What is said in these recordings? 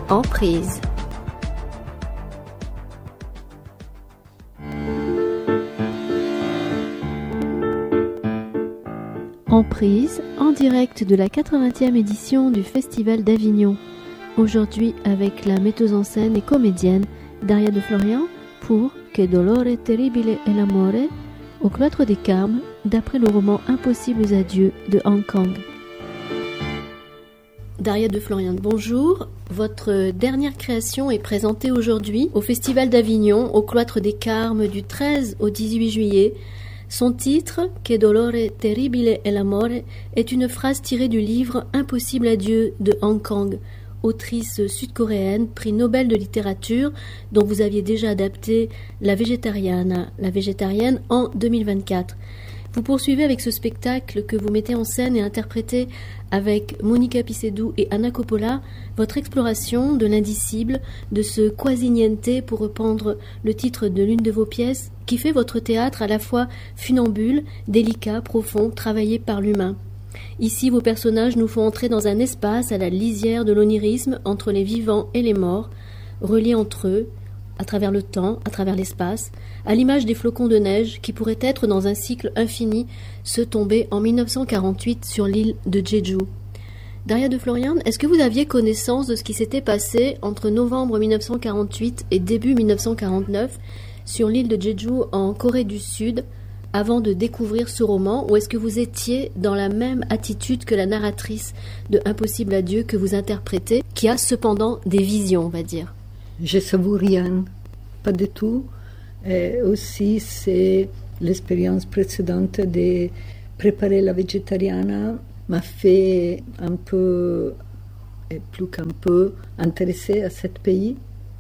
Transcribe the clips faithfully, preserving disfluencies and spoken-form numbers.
Emprise. Emprise, en direct de la quatre-vingtième édition du Festival d'Avignon. Aujourd'hui avec la metteuse en scène et comédienne Daria de Florian pour Que dolore terribile è l'amore au Cloître des Carmes, d'après le roman Impossibles à Dieu de Han Kang. Daria de Florian, bonjour. Votre dernière création est présentée aujourd'hui au Festival d'Avignon, au Cloître des Carmes, du treize au dix-huit juillet. Son titre, Que dolore terribile è l'amore, est une phrase tirée du livre Impossible à Dieu de Han Kang, autrice sud-coréenne, prix Nobel de littérature, dont vous aviez déjà adapté La Végétarienne, La Végétarienne en deux mille vingt-quatre. Vous poursuivez avec ce spectacle que vous mettez en scène et interprétez avec Monica Pissedou et Anna Coppola, votre exploration de l'indicible, de ce quasi niente, pour reprendre le titre de l'une de vos pièces, qui fait votre théâtre à la fois funambule, délicat, profond, travaillé par l'humain. Ici, vos personnages nous font entrer dans un espace à la lisière de l'onirisme entre les vivants et les morts, reliés entre eux, à travers le temps, à travers l'espace, à l'image des flocons de neige qui pourraient être dans un cycle infini, ceux tombés en mille neuf cent quarante-huit sur l'île de Jeju. Daria de Florian, est-ce que vous aviez connaissance de ce qui s'était passé entre novembre mille neuf cent quarante-huit et début mille neuf cent quarante-neuf sur l'île de Jeju en Corée du Sud, avant de découvrir ce roman, ou est-ce que vous étiez dans la même attitude que la narratrice de Impossible à Dieu que vous interprétez, qui a cependant des visions, on va dire? Je savoure rien, pas du tout. Et aussi, c'est l'expérience précédente de préparer la végétarienne m'a fait un peu, et plus qu'un peu, intéresser à ce pays,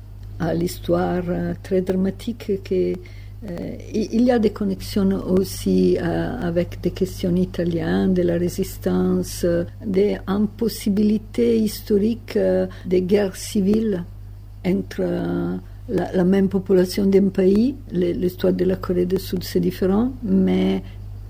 à l'histoire très dramatique que Euh, il y a des connexions aussi euh, avec des questions italiennes, de la résistance, euh, des impossibilités historiques euh, des guerres civiles entre euh, la, la même population d'un pays. L'histoire de la Corée du Sud, c'est différent, mais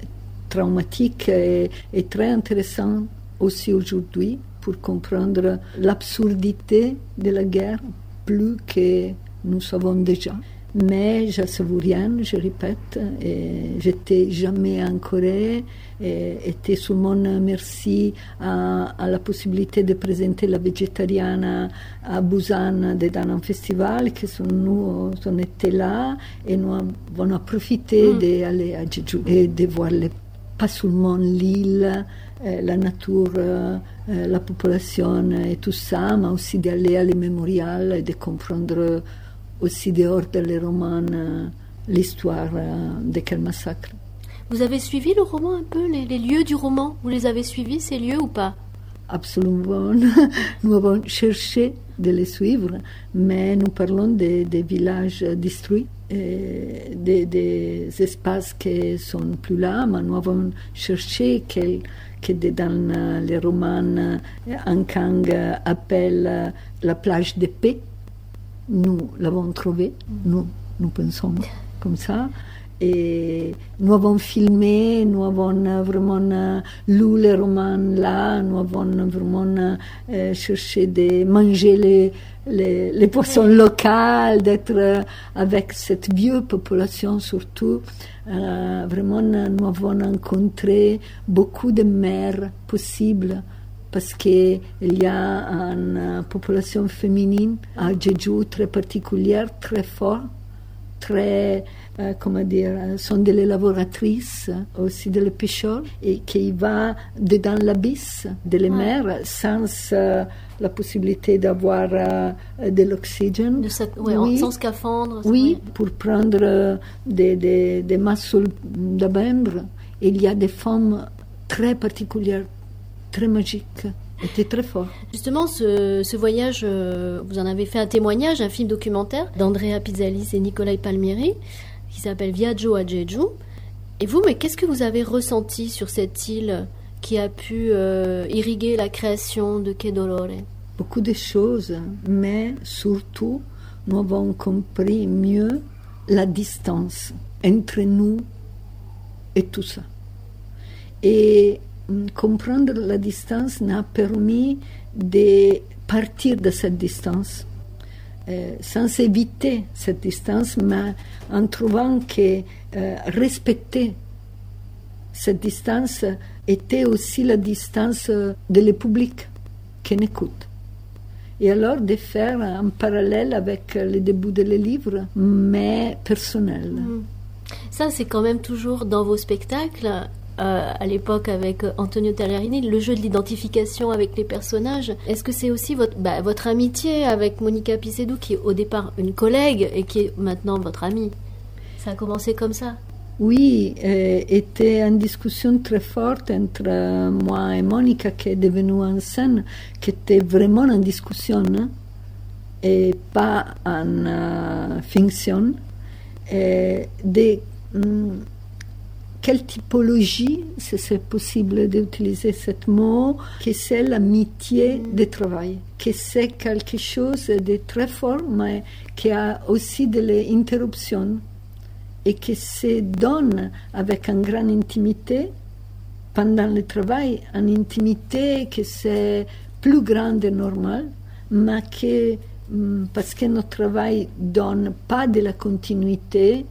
traumatique et, et très intéressant aussi aujourd'hui pour comprendre l'absurdité de la guerre, plus que nous savons déjà. Mais je ne savoure rien, je répète, et j'étais jamais en Corée, et était seulement merci à, à la possibilité de présenter la végétarienne à Busan dans un festival, que nous on était là, et nous avons profité mm. d'aller à Jeju et de voir les, pas seulement l'île, euh, la nature, euh, la population et tout ça, mais aussi d'aller à les mémorials et de comprendre aussi dehors de les romans, euh, l'histoire euh, de quel massacre. Vous avez suivi le roman un peu, les, les lieux du roman? Vous les avez suivis, ces lieux, ou pas? Absolument. Nous avons cherché de les suivre, mais nous parlons des de villages détruits, et des, des espaces qui ne sont plus là, mais nous avons cherché que, que dans les romans, Han Kang appelle la plage de paix. Nous l'avons trouvé, nous, nous pensons comme ça, et nous avons filmé, nous avons vraiment lu les romans là, nous avons vraiment euh, cherché de manger les, les, les poissons locaux, d'être avec cette vieille population surtout. Euh, vraiment, nous avons rencontré beaucoup de mères possibles, parce qu'il y a une population féminine à Jeju très particulière, très forte, très, euh, comment dire, sont des laboratrices, aussi des pêcheurs, et qui va dans l'abysse de la mer sans euh, la possibilité d'avoir euh, de l'oxygène. De cette, ouais, oui, sans scaphandre. Oui, oui, pour prendre des, des, des masses de bain. Il y a des femmes très particulières, très magique, était très fort. Justement, ce, ce voyage, euh, vous en avez fait un témoignage, un film documentaire d'Andrea Pizzalis et Nicolai Palmieri, qui s'appelle Viaggio a Jeju. Et vous, mais qu'est-ce que vous avez ressenti sur cette île qui a pu euh, irriguer la création de Que dolore? Beaucoup de choses, mais surtout, nous avons compris mieux la distance entre nous et tout ça. Et comprendre la distance n'a permis de partir de cette distance, euh, sans éviter cette distance, mais en trouvant que euh, respecter cette distance était aussi la distance de le public qui n'écoute. Et alors de faire un parallèle avec le début des livres, mais personnel. Mmh. Ça, c'est quand même toujours dans vos spectacles, euh, à l'époque avec Antonio Tagliarini, le jeu de l'identification avec les personnages. Est-ce que c'est aussi votre, bah, votre amitié avec Monica Piseddu, qui est au départ une collègue et qui est maintenant votre amie? Ça a commencé comme ça? Oui, euh, était une discussion très forte entre euh, moi et Monica, qui est devenue en scène, qui était vraiment une discussion, hein, et pas une euh, fiction, et de hum, quelle typologie, si c'est possible d'utiliser ce mot, que c'est l'amitié mm. de travail, que c'est quelque chose de très fort, mais qui a aussi de l'interruption, et qui se donne avec une grande intimité pendant le travail, une intimité qui c'est plus grande et normale, mais que, parce que notre travail ne donne pas de la continuité,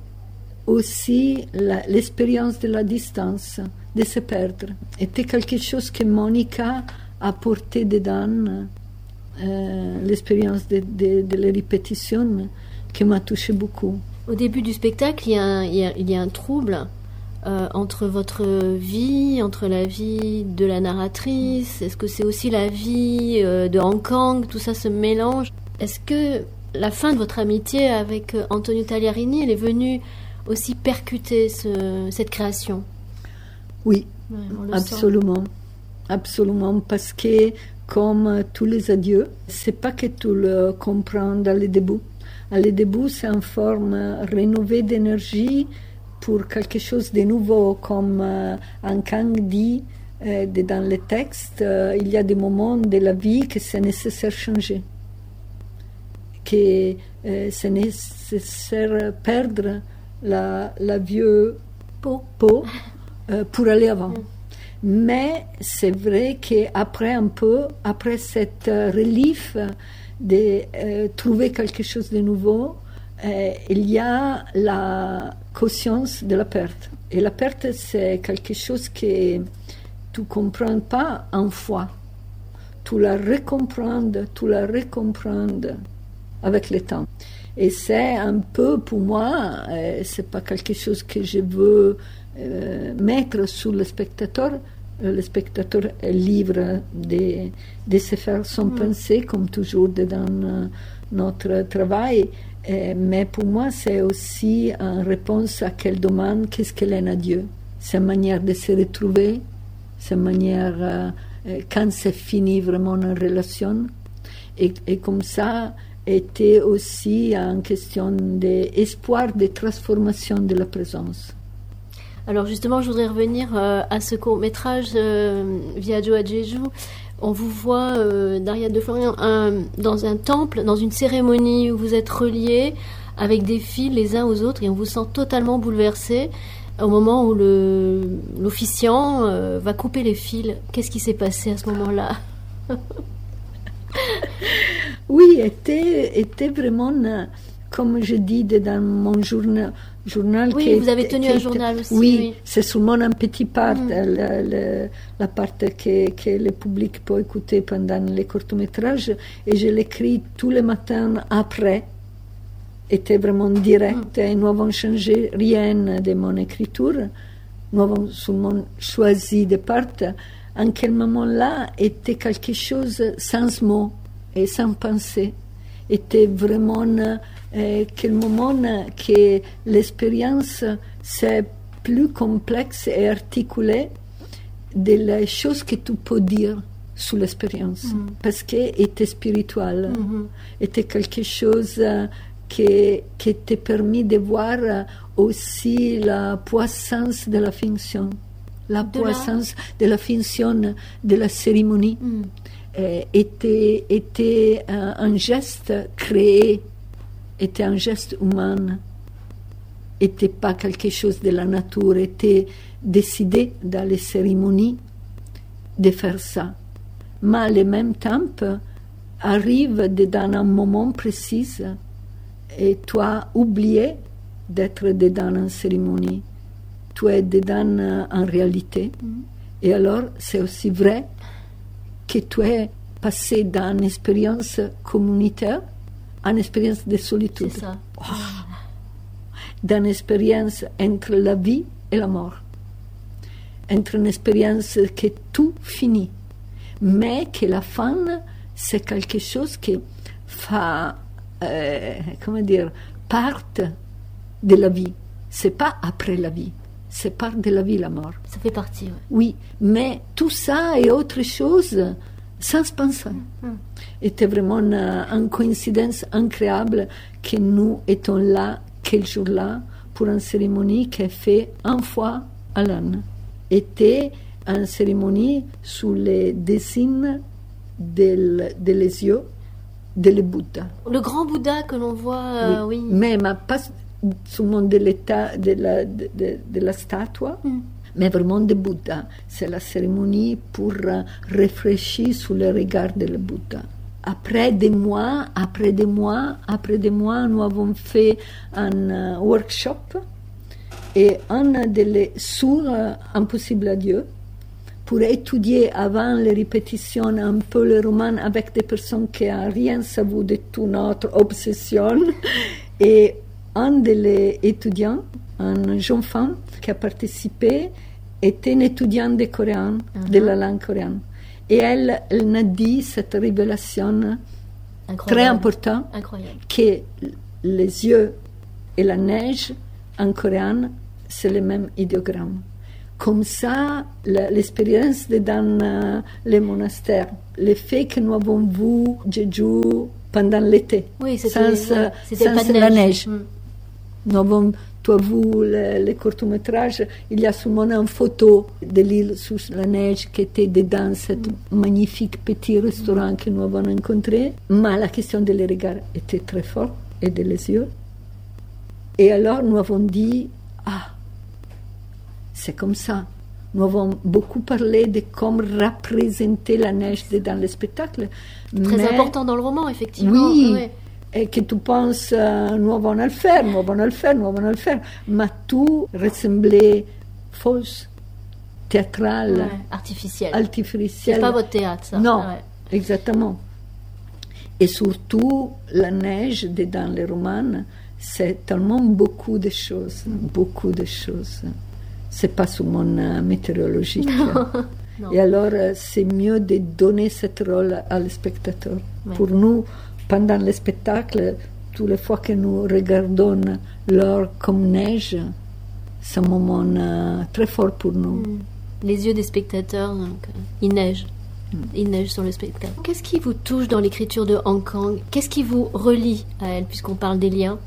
aussi la, l'expérience de la distance, de se perdre. C'était quelque chose que Monica a porté dedans, euh, l'expérience de, de, de la répétition, qui m'a touché beaucoup. Au début du spectacle, il y a un, il y a, il y a un trouble euh, entre votre vie, entre la vie de la narratrice. Est-ce que c'est aussi la vie euh, de Hong Kong? Tout ça se mélange. Est-ce que la fin de votre amitié avec euh, Antonio Tagliarini, elle est venue aussi percuter ce, cette création? Oui, ouais, absolument. Sent. Absolument, parce que comme tous les adieux, c'est pas que tu le comprends dans le début. À le début, c'est une forme rénovée d'énergie pour quelque chose de nouveau, comme euh, Hong Kong dit euh, dans le texte, euh, il y a des moments de la vie que c'est nécessaire de changer, que euh, c'est nécessaire perdre la, la vieille peau, peau euh, pour aller avant. Mais c'est vrai qu'après un peu, après cette euh, relief, de euh, trouver quelque chose de nouveau, euh, il y a la conscience de la perte. Et la perte, c'est quelque chose que tu ne comprends pas en fois. Tu la recomprends, tu la recomprends avec le temps. Et c'est un peu, pour moi, euh, ce n'est pas quelque chose que je veux euh, mettre sur le spectateur. Le spectateur est libre de, de se faire son mmh. pensée, comme toujours dans euh, notre travail. Et, mais pour moi, c'est aussi une réponse à quelle demande qu'est-ce qu'elle est à Dieu. C'est une manière de se retrouver, c'est une manière, euh, quand c'est fini vraiment une relation. Et, et comme ça, était aussi une question d'espoir de transformation de la présence. Alors justement, je voudrais revenir euh, à ce court-métrage euh, Viaggio a Gesù. On vous voit, euh, d'Ariane de Florian, un, dans un temple, dans une cérémonie où vous êtes reliés avec des fils les uns aux autres et on vous sent totalement bouleversé au moment où le, l'officiant euh, va couper les fils. Qu'est-ce qui s'est passé à ce moment-là? Oui, était, était vraiment... Comme je dis dans mon journal, journal oui, qui vous avez est, tenu qui un est, journal aussi. Oui, oui. C'est seulement un petit part, mm. la, la, la part que, que le public peut écouter pendant les courts-métrages. Et je l'écris tous les matins après. C'était vraiment direct. Mm. Et nous n'avons changé rien de mon écriture. Nous avons seulement choisi des parts. En quel moment-là, était quelque chose sans mots et sans pensée. Était vraiment euh, quel moment que l'expérience c'est plus complexe et articulée de les choses que tu peux dire sur l'expérience, mm-hmm. parce qu'elle était spirituelle, mm-hmm. était quelque chose qui, qui te permet de voir aussi la puissance de la fiction, la de puissance la... de la fiction de la cérémonie. Mm. Euh, était, était un, un geste créé, était un geste humain, était pas quelque chose de la nature, était décidé dans les cérémonies de faire ça. Mais en même temps, arrive dans un moment précis et tu as oublié d'être dedans en cérémonie. Tu es dedans en réalité. Mm. Et alors, c'est aussi vrai que tu es passé dans une expérience communautaire à une expérience de solitude. C'est ça. Oh. Dans une expérience entre la vie et la mort. Entre une expérience que tout finit, mais que la fin, c'est quelque chose qui fait, euh, comment dire, part de la vie. C'est pas après la vie, c'est part de la vie, la mort. Ça fait partie, ouais. Oui, mais tout ça est autre chose sans penser. Mm. C'était vraiment une, une coïncidence incroyable que nous étions là, quel jour-là, pour une cérémonie qui est faite une fois à l'année. Était une cérémonie sous les dessins des de les yeux de le Bouddha. Le grand Bouddha que l'on voit, euh, oui. oui. Mais, mais pas seulement de l'état de la, de, de, de la statue, mm. mais vraiment de Bouddha. C'est la cérémonie pour réfléchir sur le regard de le Bouddha. Après des mois, après des mois, après des mois, nous avons fait un uh, workshop et un des sourds impossibles à Dieu pour étudier avant les répétitions un peu le roman avec des personnes qui n'ont rien savu de toute notre obsession. Et un des étudiants, un jeune femme qui a participé, était une étudiante de coréen, uh-huh. de la langue coréenne. Et elle, elle m'a dit cette révélation incroyable. Très importante, incroyable. Que les yeux et la neige en coréen, c'est le même idéogramme. Comme ça, la, l'expérience de dans uh, les monastères, le fait que nous avons vu Jeju pendant l'été, oui, c'était, sans, ouais, c'était sans pas de la neige. neige. Mm. Nous avons, tu as vu le, le court-métrage, il y a seulement une photo de l'île sous la neige qui était dedans ce mm. magnifique petit restaurant mm. que nous avons rencontré. Mais la question des regards était très forte et des yeux. Et alors nous avons dit, ah, c'est comme ça. Nous avons beaucoup parlé de comment représenter la neige dans le spectacle. Très mais, important dans le roman, effectivement. Oui, ouais. Et que tu penses, euh, nous avons à le faire, nous avons à le faire, nous avons à le faire. Mais tout ressemblait fausse, théâtrale, ouais, artificielle. artificielle. C'est pas votre théâtre, ça. Non, ouais. Exactement. Et surtout, la neige dans les romans, c'est tellement beaucoup de choses, beaucoup de choses. C'est pas seulement euh, météorologique. Non. Et alors, euh, c'est mieux de donner cette rôle à le spectateur. Ouais. Pour nous, pendant le spectacle, toutes les fois que nous regardons l'or comme neige, c'est un moment euh, très fort pour nous. Mm. Les yeux des spectateurs, donc, euh, il neige. Mm. Il neige sur le spectacle. Qu'est-ce qui vous touche dans l'écriture de Han Kang? Qu'est-ce qui vous relie à elle, puisqu'on parle des liens?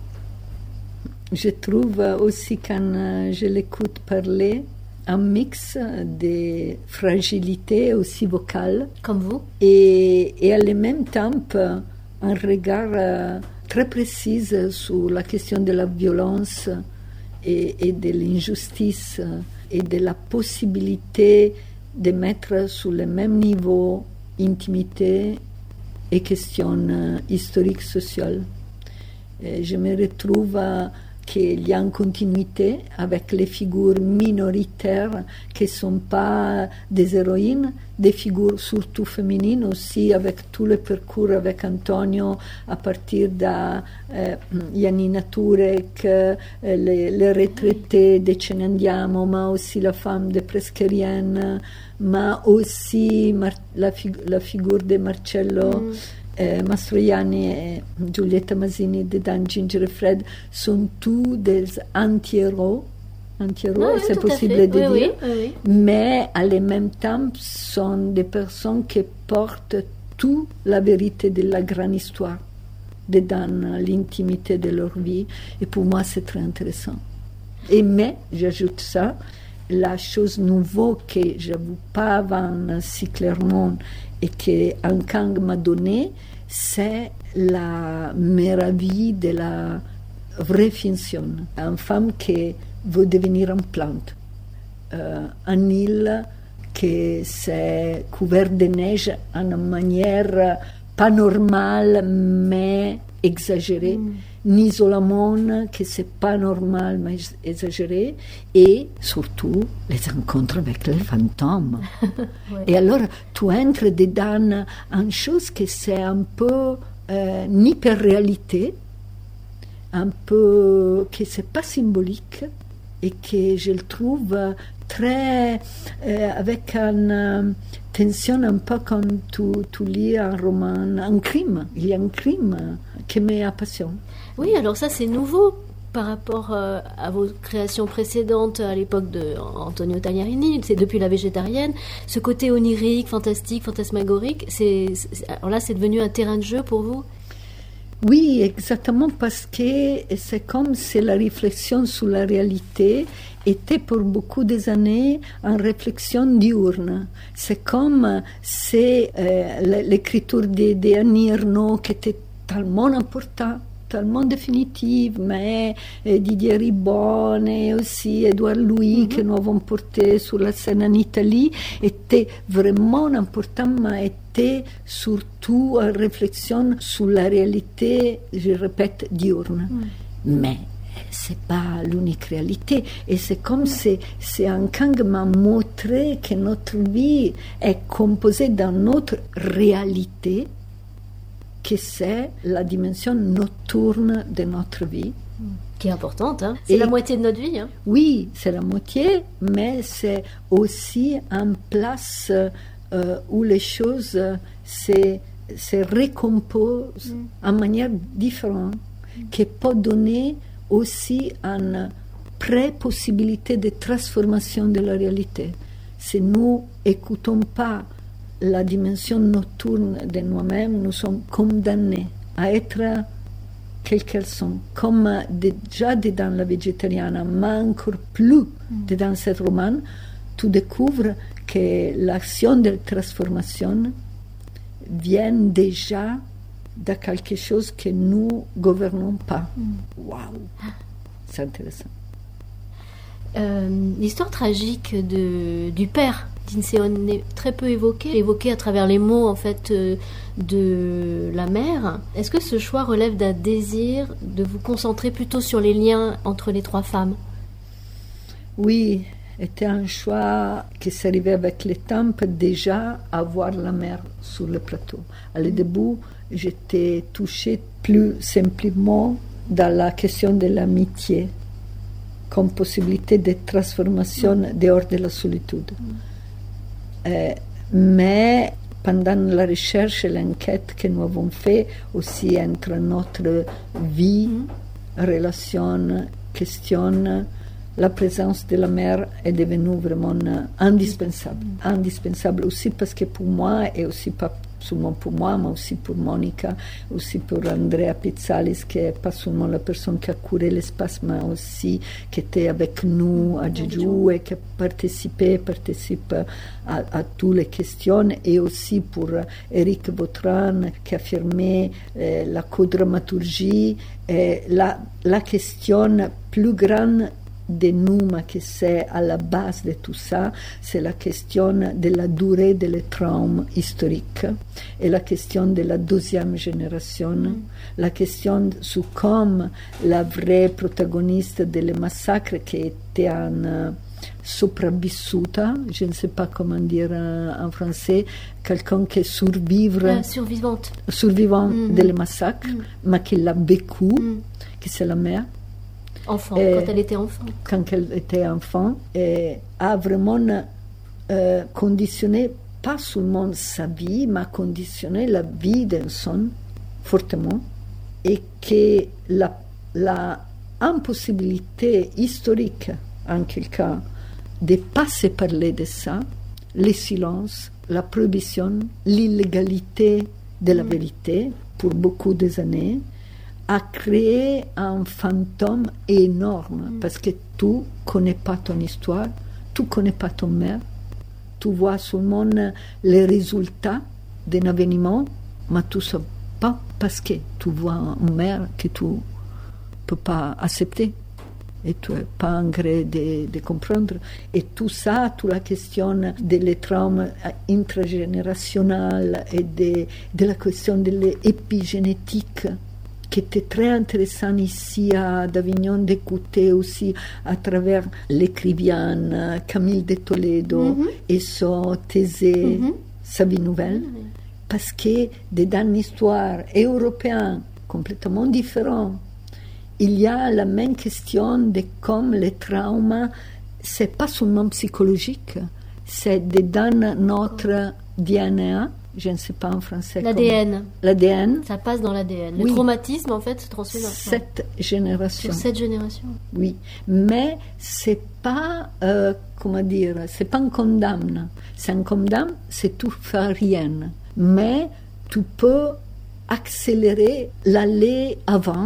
Je trouve aussi, quand je l'écoute parler, un mix de fragilité aussi vocale. Comme vous. Et, et en même temps, un regard très précis sur la question de la violence et, et de l'injustice et de la possibilité de mettre sur le même niveau intimité et questions historiques, sociales. Et je me retrouve qu'il y a une continuité avec les figures minoritaires qui ne sont pas des héroïnes, des figures surtout féminines aussi, avec tout le parcours avec Antonio, à partir de euh, Janina Turek, euh, les, les retraités de Ce ne andiamo, mais aussi la femme de Presquerienne, mais aussi Mar- la, fig- la figure de Marcello. Mm. Eh, Mastroianni et Giulietta Masini de dans Ginger et Fred sont tous des anti-héros, anti-héros ah, oui, c'est possible de oui, dire, oui, oui, oui. mais à le même temps sont des personnes qui portent toute la vérité de la grande histoire dans l'intimité de leur vie, et pour moi c'est très intéressant. Et mais, j'ajoute ça, la chose nouvelle que je n'avoue pas avant si clairement et que Han Kang m'a donné, c'est la merveille de la vraie fiction. Une femme qui veut devenir une plante. Euh, une île qui s'est couverte de neige d'une manière pas normal, mais exagéré. Mm. Nisolamon, que c'est pas normal, mais exagéré. Et surtout, les rencontres avec les fantômes. Ouais. Et alors, tu entres dedans une chose que c'est un peu euh, une hyper-réalité, un peu que c'est pas symbolique, et que je le trouve très, euh, avec une tension un peu comme tu, tu lis un roman, un crime. Il y a un crime qui m'appassionne. Oui, alors ça c'est nouveau par rapport euh, à vos créations précédentes à l'époque d'Antonio Tagliarini, c'est depuis La Végétarienne. Ce côté onirique, fantastique, fantasmagorique, c'est, c'est, alors là c'est devenu un terrain de jeu pour vous ? Oui, exactement, parce que c'est comme si la réflexion sur la réalité était pour beaucoup des années une réflexion diurne. C'est comme si euh, l'écriture de, de Annie Ernaux, qui était tellement importante, tellement définitive, mais eh, Didier Ribon et aussi Édouard Louis, mm-hmm. que nous avons porté sur la scène en Italie, était vraiment important, mais était surtout une réflexion sur la réalité, je répète, diurne. Mm. Mais c'est pas l'unique réalité, et c'est comme si c'est un Kang m'a montré que notre vie est composée d'une autre réalité, que c'est la dimension nocturne de notre vie. Qui est importante, hein? C'est et la moitié de notre vie. Hein? Oui, c'est la moitié, mais c'est aussi une place euh, où les choses se, se récomposent mm. en manière différente, mm. qui peut donner aussi une pré-possibilité de transformation de la réalité. Si nous n'écoutons pas la dimension nocturne de nous-mêmes, nous sommes condamnés à être quels qu'elles sont. Comme déjà dans La Végétarienne, mais encore plus mm. dans ce roman, tu découvres que l'action de transformation vient déjà de quelque chose que nous ne gouvernons pas. Waouh, wow. C'est intéressant. Euh, l'histoire tragique de, du père d'Inseone est très peu évoquée, évoquée à travers les mots en fait euh, de la mère. Est-ce que ce choix relève d'un désir de vous concentrer plutôt sur les liens entre les trois femmes ? Oui, c'était un choix qui s'arrivait avec le temps déjà à voir la mère sur le plateau. À le début, j'étais touchée plus simplement dans la question de l'amitié, comme possibilité de transformation mm. dehors de la solitude. Mm. Euh, mais pendant la recherche et l'enquête que nous avons fait aussi entre notre vie, mm. relation, question, la présence de la mère est devenue vraiment indispensable. Mm. Indispensable aussi parce que pour moi, et aussi pas seulement pour moi, mais aussi pour Monica, aussi pour Andrea Pizzalis, qui n'est pas seulement la personne qui a couru l'espace, mais aussi qui était avec nous à Jeju et qui a participé, participe à, à toutes les questions, et aussi pour Éric Vautrin, qui a affirmé eh, la co-dramaturgie, et la, la question plus grande de nous, mais que c'est à la base de tout ça, c'est la question de la durée des traumas historiques et la question de la deuxième génération, mm. la question sur comment la vraie protagoniste des massacres qui était une sopravvissuta, je ne sais pas comment dire en français, quelqu'un qui survivre, euh, survivante, survivant mm. des massacres, mm. mais qui l'a vécu, mm. que c'est la mère. Enfant, et quand elle était enfant. Quand elle était enfant, et a vraiment euh, conditionné, pas seulement sa vie, mais conditionné la vie d'un son fortement, et que la, la impossibilité historique, en quel cas, de ne pas se parler de ça, le silence, la prohibition, l'illégalité de la mm. vérité, pour beaucoup des années, a créé un fantôme énorme, mm. parce que tu ne connais pas ton histoire, tu ne connais pas ton mère, tu vois seulement les résultats d'un événement, mais tu ne sais pas parce que tu vois une mère que tu ne peux pas accepter. et tu n'es pas en gré de, de comprendre. Et tout ça, toute la question des traumas intragénérationnels et de, de la question de l'épigénétique, qui était très intéressant ici à Avignon d'écouter aussi à travers l'écrivaine Camille de Toledo mm-hmm. et son thèse, mm-hmm. sa vie nouvelle, mm-hmm. parce que dans une histoire européenne complètement différente, il y a la même question de comme les traumas, c'est pas seulement psychologique, c'est dans notre D N A. Je ne sais pas en français. L'A D N. L'A D N. Ça passe dans l'A D N. Le oui. traumatisme, en fait, se transmet dans cette génération. Sur cette génération. Oui, mais c'est pas, euh, comment dire, c'est pas un condamne. C'est un condamne, c'est tout fait rien. Mais tu peux accélérer l'aller avant,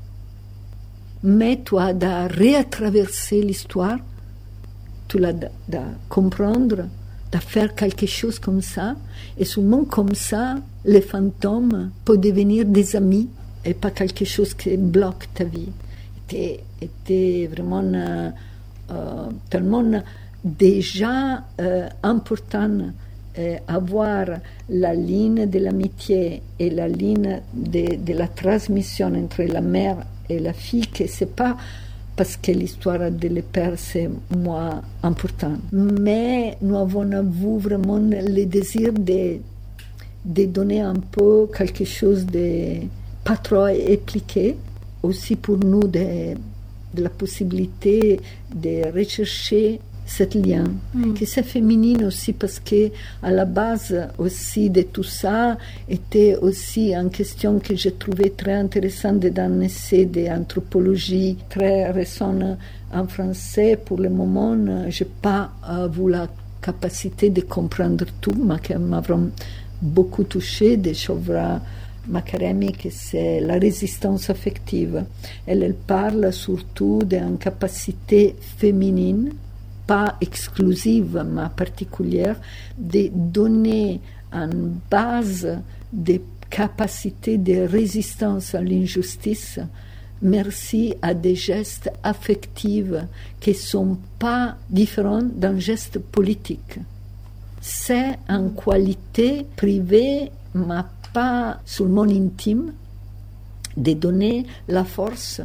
mais tu as de rétraverser l'histoire, tu l'as de, de comprendre, de faire quelque chose comme ça, et seulement comme ça, les fantômes peuvent devenir des amis et pas quelque chose qui bloque ta vie. C'était, était vraiment euh, euh, tellement déjà euh, important euh, avoir la ligne de l'amitié et la ligne de, de la transmission entre la mère et la fille, que c'est pas parce que l'histoire de les pères c'est moins important. Mais nous avons eu vraiment le désir de, de donner un peu quelque chose de pas trop expliqué, aussi pour nous de, de la possibilité de rechercher ce lien, mm. que c'est féminin aussi parce que à la base aussi de tout ça était aussi une question que j'ai trouvé très intéressante dans un essai d'anthropologie très récent en français. Pour le moment, je n'ai pas eu la capacité de comprendre tout, mais qui m'a vraiment beaucoup touchée, de Showra Makaremi, que c'est la résistance affective. Elle, elle parle surtout d'une capacité féminine, pas exclusive, mais particulière, de donner une base de capacité de résistance à l'injustice, merci à des gestes affectifs qui ne sont pas différents d'un geste politique. C'est une qualité privée, mais pas seulement intime, de donner la force.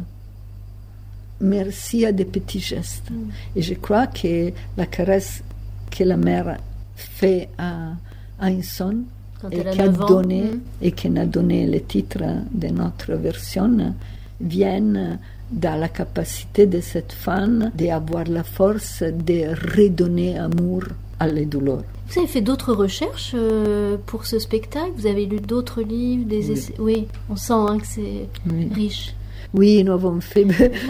Merci à des petits gestes. Mm. Et je crois que la caresse que la mère fait à, à un son et qui a donné mm. et qui a donné le titre de notre version viennent de la capacité de cette femme d'avoir la force de redonner amour à les douleurs. Vous avez fait d'autres recherches euh, pour ce spectacle? Vous avez lu d'autres livres, des oui. essais? Oui, on sent hein, que c'est oui. riche. Oui, nous avons fait,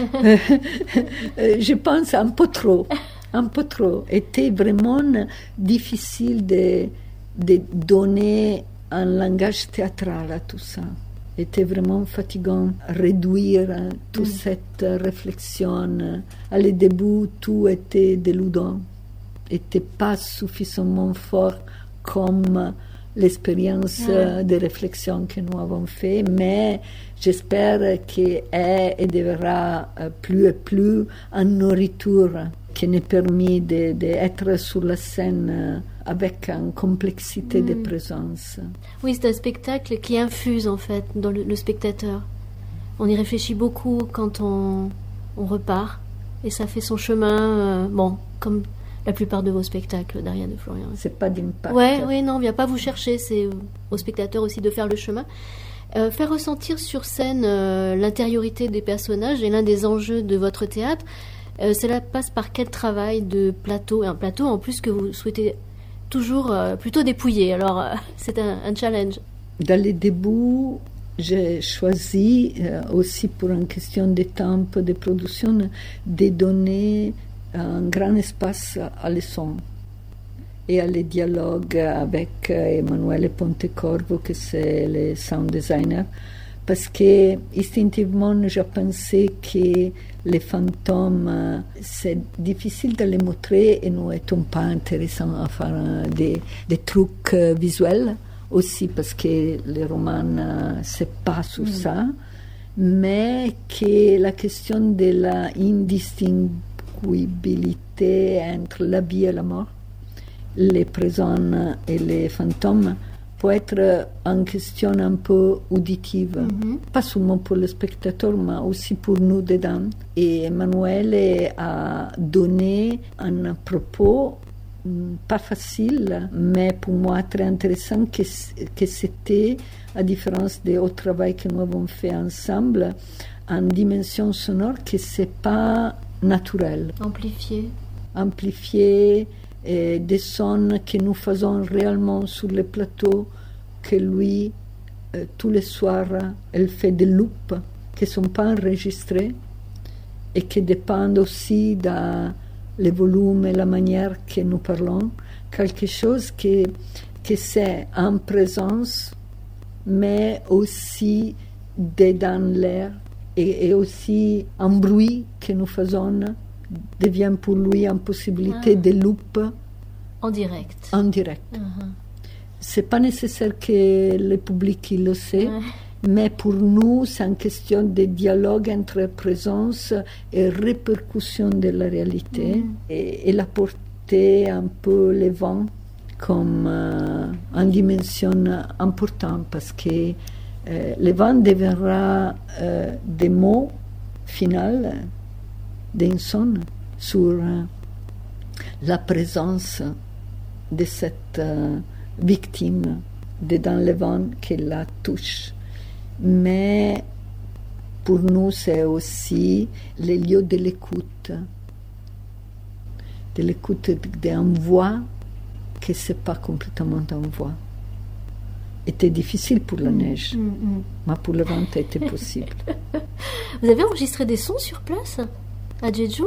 je pense, un peu trop, un peu trop. C'était vraiment difficile de, de donner un langage théâtral à tout ça. C'était vraiment fatigant, réduire toute mm. cette réflexion. À le début, tout était deludant, n'était pas suffisamment fort comme l'expérience ouais. de réflexion que nous avons fait, mais j'espère qu'elle est et devra plus et plus une nourriture qui nous permet d'être de, sur la scène avec une complexité mmh. de présence. Oui, c'est un spectacle qui infuse en fait dans le, le spectateur. On y réfléchit beaucoup quand on, on repart et ça fait son chemin, euh, bon, comme la plupart de vos spectacles, Daria de Florian. C'est pas d'impact. Ouais, oui, non, on vient pas vous chercher, c'est aux spectateurs aussi de faire le chemin. Euh, faire ressentir sur scène euh, l'intériorité des personnages est l'un des enjeux de votre théâtre. Euh, cela passe par quel travail de plateau? Un plateau en plus que vous souhaitez toujours euh, plutôt dépouiller, alors euh, c'est un, un challenge. Dans les débuts, j'ai choisi euh, aussi pour une question de temps de production de donner un grand espace à les sons et à les dialogues avec Emanuele Pontecorvo, qui c'est le sound designer, parce que instinctivement j'ai pensé que les fantômes c'est difficile de les montrer et nous n'étions pas intéressants à faire des, des trucs visuels aussi parce que les romans c'est pas sur mmh. ça. mais que la question de la indistinguibilité entre la vie et la mort, les présents et les fantômes, peut être une question un peu auditive, mm-hmm. pas seulement pour le spectateur, mais aussi pour nous dedans. Et Emanuele a donné un propos pas facile, mais pour moi très intéressant, que, que c'était, à différence du travail que nous avons fait ensemble, en dimension sonore que c'est pas naturel. Amplifié. Amplifié, et des sons que nous faisons réellement sur le plateau, que lui, euh, tous les soirs, elle fait des loops qui ne sont pas enregistrés et qui dépendent aussi de le volume et la manière que nous parlons. Quelque chose qui, qui c'est en présence, mais aussi dedans l'air, et, et aussi un bruit que nous faisons devient pour lui une possibilité ah. de loop en direct. En direct. Uh-huh. C'est pas nécessaire que le public il le sait, uh-huh. mais pour nous, c'est une question de dialogue entre présence et répercussion de la réalité. Uh-huh. Et il a porté un peu le vent comme euh, une dimension importante, parce que euh, le vent deviendra euh, des mots finaux d'un son sur euh, la présence de cette euh, victime de dans le vent qui la touche. Mais pour nous, c'est aussi le lieu de l'écoute, de l'écoute d'une voix qui n'est pas complètement une voix. C'était difficile pour la neige, mmh, mmh. mais pour le vent, c'était possible. Vous avez enregistré des sons sur place à Jeju?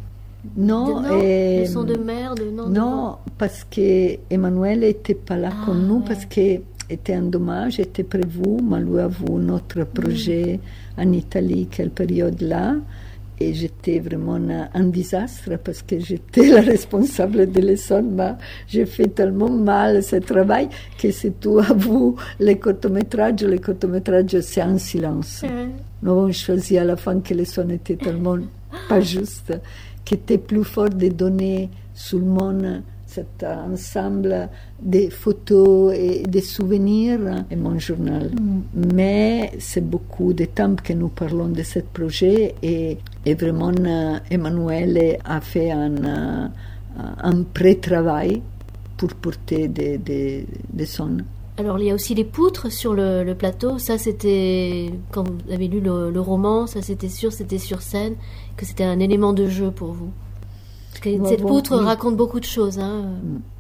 Non, de, non et, des sons de mer, de non, non, de... parce que Emanuele n'était pas là ah, comme nous, ouais. parce que était un dommage, était prévu, mais lui a vu notre projet mmh. en Italie, quelle période-là, et j'étais vraiment un désastre parce que j'étais la responsable de leçon, mais j'ai fait tellement mal ce travail que c'est tout à vous, les courts-métrages, les courts-métrages c'est en silence. Mmh. Nous avons choisi à la fin que les sons étaient tellement pas justes, qui était plus fort de donner sur le monde cet ensemble de photos et de souvenirs et mon journal. Mm. Mais c'est beaucoup de temps que nous parlons de ce projet et, et vraiment Emanuele a fait un, un pré-travail pour porter des, des, des sons. Alors il y a aussi les poutres sur le, le plateau, ça c'était, quand vous avez lu le, le roman, ça c'était sûr, c'était sur scène, que c'était un élément de jeu pour vous. Parce que nous cette avons, poutre oui. raconte beaucoup de choses. Hein.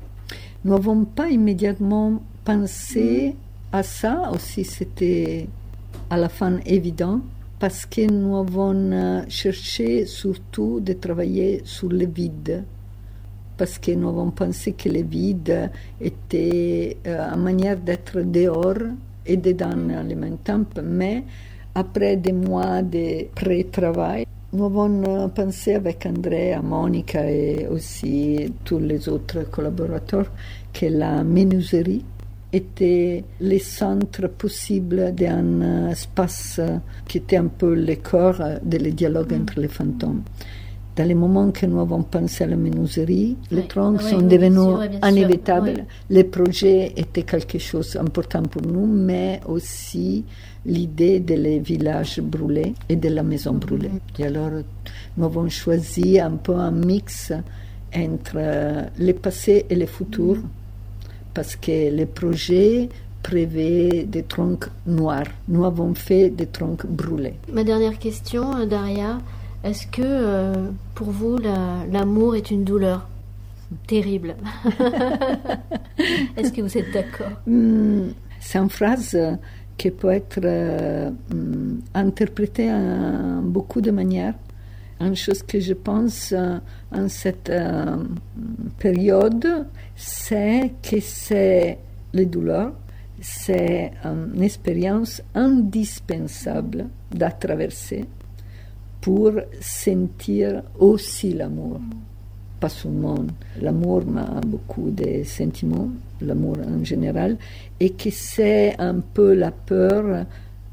Nous n'avons pas immédiatement pensé mmh. à ça, aussi c'était à la fin évident, parce que nous avons cherché surtout de travailler sur le vide. Parce que nous avons pensé que le vide était euh, une manière d'être dehors et dedans en même temps. Mais après des mois de pré-travail, nous avons pensé avec Andrea, Monica et aussi tous les autres collaborateurs que la menuiserie était le centre possible d'un espace qui était un peu le corps du dialogue mmh. entre les fantômes. Dans les moments que nous avons pensé à la menuiserie, oui. les troncs oui, sont oui, devenus sûr, oui, inévitables. Oui. Le projet était quelque chose d'important pour nous, mais aussi l'idée des villages brûlés et de la maison brûlée. Mm-hmm. Et alors, nous avons choisi un peu un mix entre le passé et le futur, mm-hmm. parce que le projet prévoit des troncs noirs. Nous avons fait des troncs brûlés. Ma dernière question, Daria. Est-ce que, euh, pour vous, la, l'amour est une douleur terrible? Est-ce que vous êtes d'accord? mm, C'est une phrase qui peut être euh, interprétée en beaucoup de manières. Une chose que je pense euh, en cette euh, période, c'est que c'est les douleurs, c'est une expérience indispensable à traverser pour sentir aussi l'amour. Pas seulement l'amour, mais beaucoup de sentiments, l'amour en général, et que c'est un peu la peur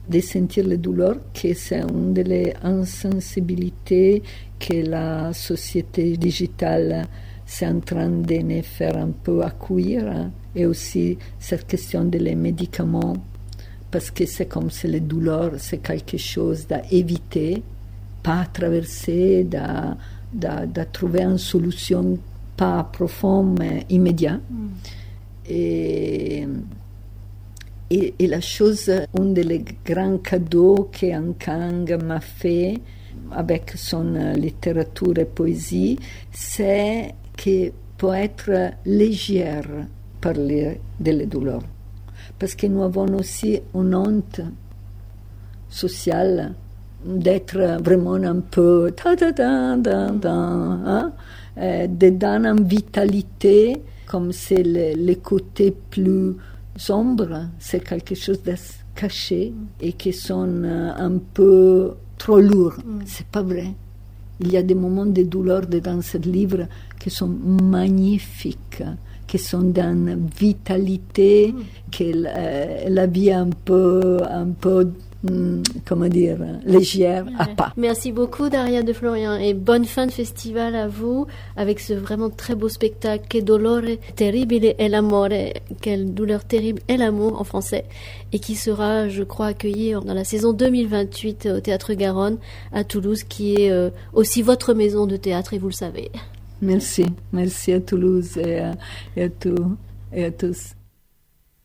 de sentir la douleur, que c'est une des insensibilités que la société digitale c'est en train de nous faire un peu accueillir, et aussi cette question des médicaments, parce que c'est comme si la douleur, c'est quelque chose à éviter, pas traverser, de trouver une solution pas profonde, mais immédiate. Mm. Et, et, et la chose, un des grands cadeaux que Kang m'a fait avec son littérature et poésie, c'est que peut être légère parler de la douleur. Parce que nous avons aussi une honte sociale d'être vraiment un peu ta ta ta ta ta, hein? euh, de donner une vitalité, comme c'est le, le côté plus sombre, c'est quelque chose de caché et qui sont un peu trop lourds. Mm. C'est pas vrai. Il y a des moments de douleur dans ce livre qui sont magnifiques, qui sont d'une vitalité, mm. que euh, la vie un peu, un peu, hum, comment dire, légère ouais. à pas. Merci beaucoup Daria de Florian et bonne fin de festival à vous avec ce vraiment très beau spectacle Que dolore terribile è l'amore, quelle douleur terrible est l'amour en français, et qui sera, je crois, accueilli dans la saison deux mille vingt-huit au Théâtre Garonne à Toulouse, qui est euh, aussi votre maison de théâtre, et vous le savez. Merci, merci à Toulouse et à, et à, tout, et à tous.